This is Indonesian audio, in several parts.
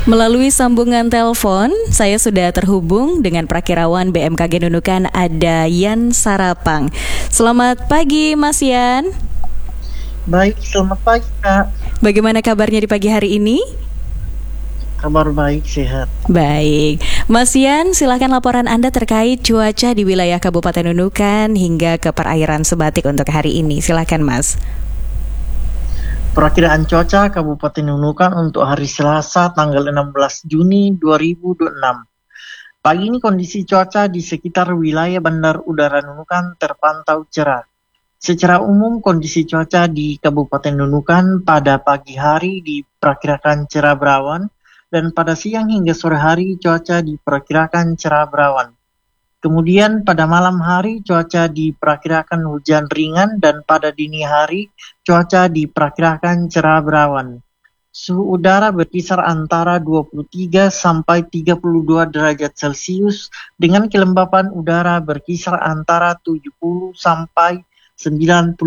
Melalui sambungan telepon, saya sudah terhubung dengan Prakirawan BMKG Nunukan, ada Yan Sarapang. Selamat pagi, Mas Yan. Baik, selamat pagi, Kak. Bagaimana kabarnya di pagi hari ini? Kabar baik, sehat. Baik, Mas Yan, silakan laporan Anda terkait cuaca di wilayah Kabupaten Nunukan hingga ke perairan Sebatik untuk hari ini. Silakan, Mas. Perakiraan cuaca Kabupaten Nunukan untuk hari Selasa tanggal 16 Juni 2026. Pagi ini kondisi cuaca di sekitar wilayah Bandar Udara Nunukan terpantau cerah. Secara umum kondisi cuaca di Kabupaten Nunukan pada pagi hari diperkirakan cerah berawan dan pada siang hingga sore hari cuaca diperkirakan cerah berawan. Kemudian pada malam hari cuaca diperkirakan hujan ringan dan pada dini hari cuaca diperkirakan cerah berawan. Suhu udara berkisar antara 23 sampai 32 derajat Celcius dengan kelembapan udara berkisar antara 70 sampai 98%.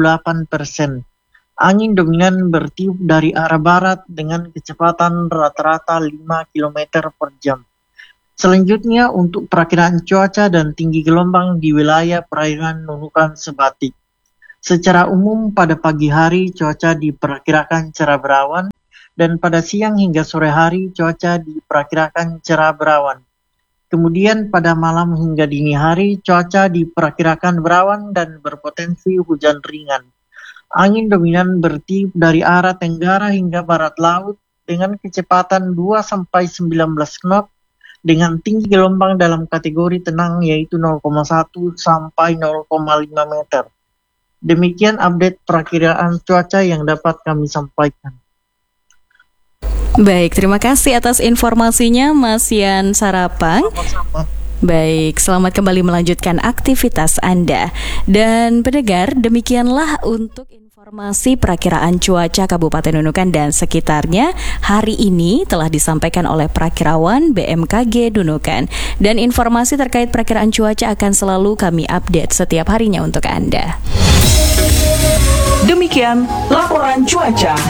Angin dominan bertiup dari arah barat dengan kecepatan rata-rata 5 km per jam. Selanjutnya untuk perakiraan cuaca dan tinggi gelombang di wilayah perairan Nunukan Sebatik. Secara umum pada pagi hari cuaca diperkirakan cerah berawan dan pada siang hingga sore hari cuaca diperkirakan cerah berawan. Kemudian pada malam hingga dini hari cuaca diperkirakan berawan dan berpotensi hujan ringan. Angin dominan bertiup dari arah tenggara hingga barat laut dengan kecepatan 2-19 knot dengan tinggi gelombang dalam kategori tenang yaitu 0,1 sampai 0,5 meter. Demikian update perakiraan cuaca yang dapat kami sampaikan. Baik, terima kasih atas informasinya, Mas Yan Sarapang. Sama-sama. Baik, selamat kembali melanjutkan aktivitas Anda. Dan pendengar, demikianlah untuk informasi perakiraan cuaca Kabupaten Nunukan dan sekitarnya hari ini telah disampaikan oleh Prakirawan BMKG Nunukan. Dan informasi terkait perakiraan cuaca akan selalu kami update setiap harinya untuk Anda. Demikian laporan cuaca.